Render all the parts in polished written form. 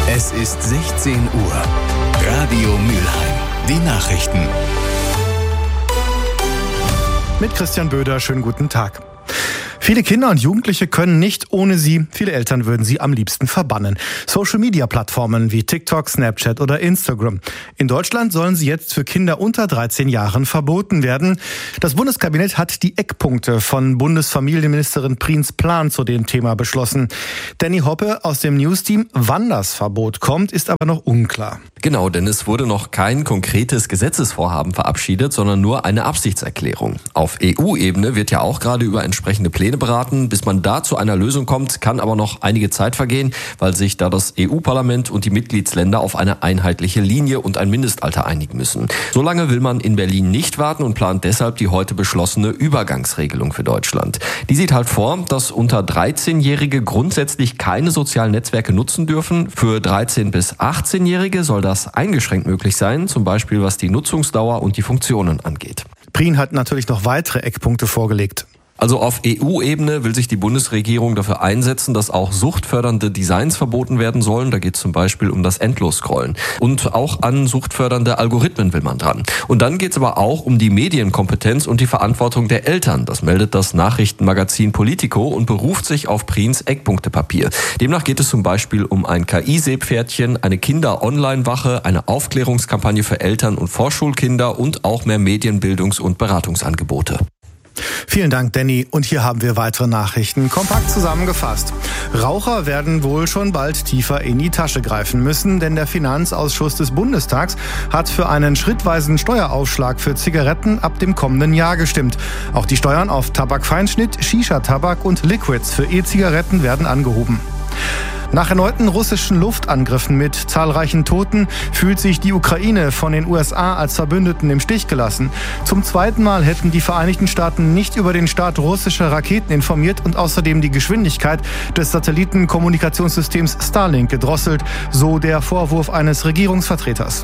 Es ist 16 Uhr. Radio Mülheim. Die Nachrichten. Mit Christian Böder, schönen guten Tag. Viele Kinder und Jugendliche können nicht ohne sie. Viele Eltern würden sie am liebsten verbannen. Social-Media-Plattformen wie TikTok, Snapchat oder Instagram. In Deutschland sollen sie jetzt für Kinder unter 13 Jahren verboten werden. Das Bundeskabinett hat die Eckpunkte von Bundesfamilienministerin Prins Plan zu dem Thema beschlossen. Danny Hoppe aus dem News-Team. Wann das Verbot kommt, ist aber noch unklar. Genau, denn es wurde noch kein konkretes Gesetzesvorhaben verabschiedet, sondern nur eine Absichtserklärung. Auf EU-Ebene wird ja auch gerade über entsprechende Pläne beraten. Bis man da zu einer Lösung kommt, kann aber noch einige Zeit vergehen, weil sich da das EU-Parlament und die Mitgliedsländer auf eine einheitliche Linie und ein Mindestalter einigen müssen. So lange will man in Berlin nicht warten und plant deshalb die heute beschlossene Übergangsregelung für Deutschland. Die sieht halt vor, dass unter 13-Jährige grundsätzlich keine sozialen Netzwerke nutzen dürfen. Für 13- bis 18-Jährige soll das eingeschränkt möglich sein, zum Beispiel was die Nutzungsdauer und die Funktionen angeht. Prien hat natürlich noch weitere Eckpunkte vorgelegt. Also auf EU-Ebene will sich die Bundesregierung dafür einsetzen, dass auch suchtfördernde Designs verboten werden sollen. Da geht es zum Beispiel um das Endlosscrollen. Und auch an suchtfördernde Algorithmen will man dran. Und dann geht es aber auch um die Medienkompetenz und die Verantwortung der Eltern. Das meldet das Nachrichtenmagazin Politico und beruft sich auf Priens Eckpunktepapier. Demnach geht es zum Beispiel um ein KI-Seepferdchen, eine Kinder-Online-Wache, eine Aufklärungskampagne für Eltern und Vorschulkinder und auch mehr Medienbildungs- und Beratungsangebote. Vielen Dank, Danny. Und hier haben wir weitere Nachrichten. Kompakt zusammengefasst. Raucher werden wohl schon bald tiefer in die Tasche greifen müssen, denn der Finanzausschuss des Bundestags hat für einen schrittweisen Steueraufschlag für Zigaretten ab dem kommenden Jahr gestimmt. Auch die Steuern auf Tabakfeinschnitt, Shisha-Tabak und Liquids für E-Zigaretten werden angehoben. Nach erneuten russischen Luftangriffen mit zahlreichen Toten fühlt sich die Ukraine von den USA als Verbündeten im Stich gelassen. Zum zweiten Mal hätten die Vereinigten Staaten nicht über den Start russischer Raketen informiert und außerdem die Geschwindigkeit des Satellitenkommunikationssystems Starlink gedrosselt, so der Vorwurf eines Regierungsvertreters.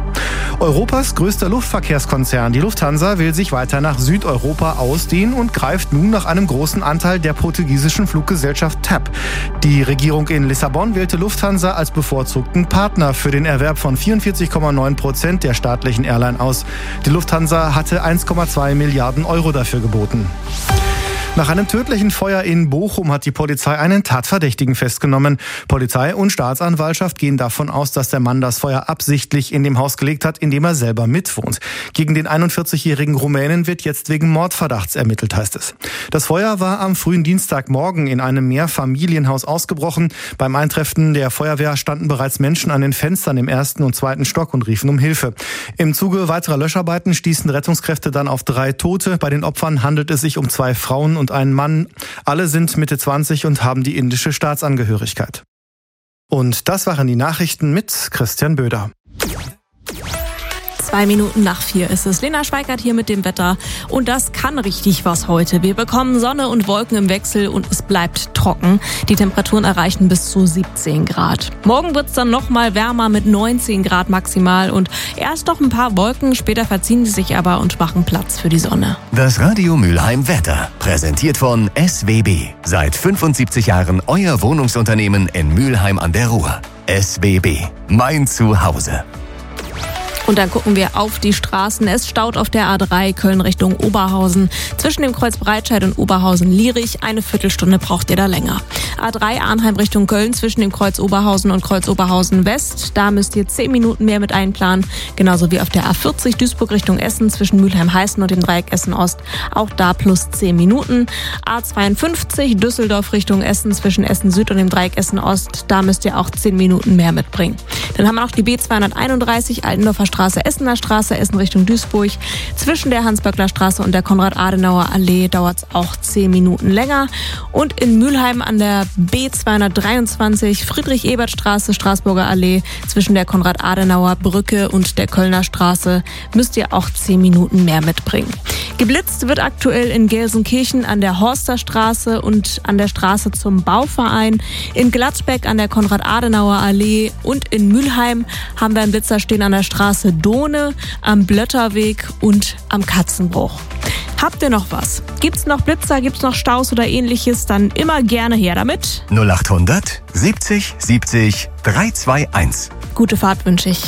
Europas größter Luftverkehrskonzern, die Lufthansa, will sich weiter nach Südeuropa ausdehnen und greift nun nach einem großen Anteil der portugiesischen Fluggesellschaft TAP. Die Regierung in Lissabon wählte Lufthansa als bevorzugten Partner für den Erwerb von 44,9% der staatlichen Airline aus. Die Lufthansa hatte 1,2 Milliarden Euro dafür geboten. Nach einem tödlichen Feuer in Bochum hat die Polizei einen Tatverdächtigen festgenommen. Polizei und Staatsanwaltschaft gehen davon aus, dass der Mann das Feuer absichtlich in dem Haus gelegt hat, in dem er selber mitwohnt. Gegen den 41-jährigen Rumänen wird jetzt wegen Mordverdachts ermittelt, heißt es. Das Feuer war am frühen Dienstagmorgen in einem Mehrfamilienhaus ausgebrochen. Beim Eintreffen der Feuerwehr standen bereits Menschen an den Fenstern im 1. und 2. Stock und riefen um Hilfe. Im Zuge weiterer Löscharbeiten stießen Rettungskräfte dann auf 3 Tote. Bei den Opfern handelt es sich um 2 Frauen und einen Mann. Alle sind Mitte 20 und haben die indische Staatsangehörigkeit. Und das waren die Nachrichten mit Christian Böder. 4:02 ist es. Lena Schweikart hier mit dem Wetter. Und das kann richtig was heute. Wir bekommen Sonne und Wolken im Wechsel und es bleibt trocken. Die Temperaturen erreichen bis zu 17 Grad. Morgen wird es dann noch mal wärmer mit 19 Grad maximal. Und erst noch ein paar Wolken, später verziehen sie sich aber und machen Platz für die Sonne. Das Radio Mülheim Wetter, präsentiert von SWB. Seit 75 Jahren euer Wohnungsunternehmen in Mülheim an der Ruhr. SWB, mein Zuhause. Und dann gucken wir auf die Straßen. Es staut auf der A3 Köln Richtung Oberhausen. Zwischen dem Kreuz Breitscheid und Oberhausen-Lierich. Eine Viertelstunde braucht ihr da länger. A3 Arnheim Richtung Köln zwischen dem Kreuz Oberhausen und Kreuz Oberhausen West. Da müsst ihr 10 Minuten mehr mit einplanen. Genauso wie auf der A40 Duisburg Richtung Essen zwischen Mülheim-Heißen und dem Dreieck Essen-Ost. Auch da plus 10 Minuten. A52 Düsseldorf Richtung Essen zwischen Essen-Süd und dem Dreieck Essen-Ost. Da müsst ihr auch 10 Minuten mehr mitbringen. Dann haben wir noch die B231 Altendorfer Straße, Essener Straße, Essen Richtung Duisburg. Zwischen der Hans-Böckler Straße und der Konrad-Adenauer-Allee dauert es auch 10 Minuten länger. Und in Mülheim an der B223 Friedrich-Ebert-Straße, Straßburger Allee, zwischen der Konrad-Adenauer-Brücke und der Kölner Straße müsst ihr auch 10 Minuten mehr mitbringen. Geblitzt wird aktuell in Gelsenkirchen an der Horster Straße und an der Straße zum Bauverein. In Gladbeck an der Konrad-Adenauer-Allee und in Mülheim haben wir einen Blitzer stehen an der Straße Dohne, am Blötterweg und am Katzenbruch. Habt ihr noch was? Gibt's noch Blitzer, gibt's noch Staus oder ähnliches? Dann immer gerne her damit. 0800 70 70 321. Gute Fahrt wünsche ich.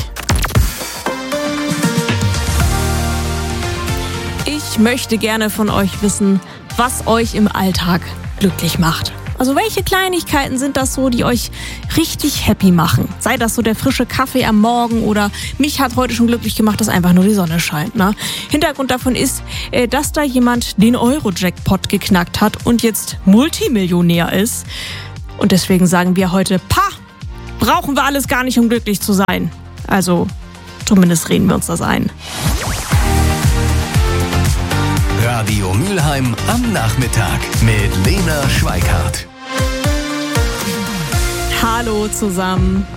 Ich möchte gerne von euch wissen, was euch im Alltag glücklich macht. Also welche Kleinigkeiten sind das so, die euch richtig happy machen? Sei das so der frische Kaffee am Morgen oder mich hat heute schon glücklich gemacht, dass einfach nur die Sonne scheint. Ne? Hintergrund davon ist, dass da jemand den Euro-Jackpot geknackt hat und jetzt Multimillionär ist. Und deswegen sagen wir heute, brauchen wir alles gar nicht, um glücklich zu sein. Also zumindest reden wir uns das ein. Radio Mülheim am Nachmittag mit Lena Schweikart. Hallo zusammen.